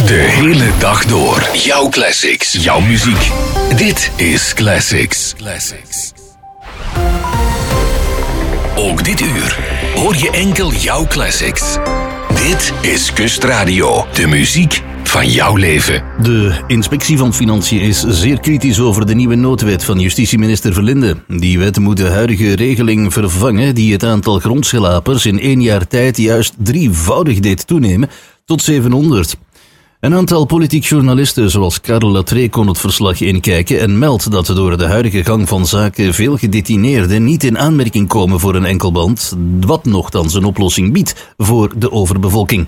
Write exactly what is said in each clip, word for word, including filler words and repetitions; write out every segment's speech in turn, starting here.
De hele dag door. Jouw classics. Jouw muziek. Dit is Classics. Classics. Ook dit uur hoor je enkel jouw classics. Dit is Kustradio. De muziek van jouw leven. De inspectie van Financiën is zeer kritisch over de nieuwe noodwet van justitieminister Verlinde. Die wet moet de huidige regeling vervangen die het aantal grondschelapers in één jaar tijd juist drievoudig deed toenemen tot zevenhonderd. Een aantal politiek journalisten zoals Karel Latree kon het verslag inkijken en meldt dat door de huidige gang van zaken veel gedetineerden niet in aanmerking komen voor een enkelband, wat nochtans een oplossing biedt voor de overbevolking.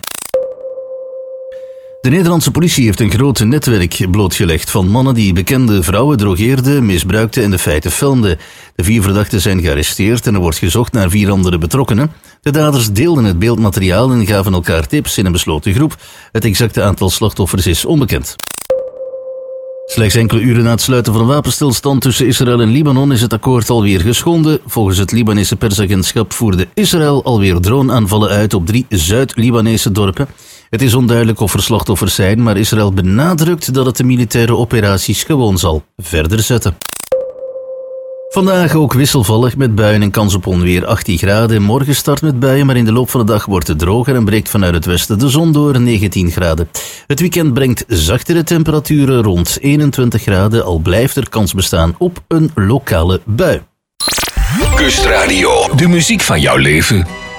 De Nederlandse politie heeft een groot netwerk blootgelegd van mannen die bekende vrouwen drogeerden, misbruikten en de feiten filmden. De vier verdachten zijn gearresteerd en er wordt gezocht naar vier andere betrokkenen. De daders deelden het beeldmateriaal en gaven elkaar tips in een besloten groep. Het exacte aantal slachtoffers is onbekend. Slechts enkele uren na het sluiten van een wapenstilstand tussen Israël en Libanon is het akkoord alweer geschonden. Volgens het Libanese persagentschap voerde Israël alweer droneaanvallen uit op drie Zuid-Libanese dorpen. Het is onduidelijk of er slachtoffers zijn, maar Israël benadrukt dat het de militaire operaties gewoon zal verder zetten. Vandaag ook wisselvallig met buien en kans op onweer achttien graden. Morgen start met buien, maar in de loop van de dag wordt het droger en breekt vanuit het westen de zon door negentien graden. Het weekend brengt zachtere temperaturen rond eenentwintig graden, al blijft er kans bestaan op een lokale bui. Kustradio. De muziek van jouw leven.